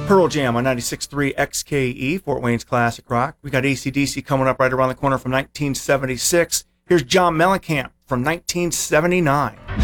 Pearl Jam on 96.3 XKE, Fort Wayne's Classic Rock. We got AC/DC coming up right around the corner from 1976. Here's John Mellencamp from 1979.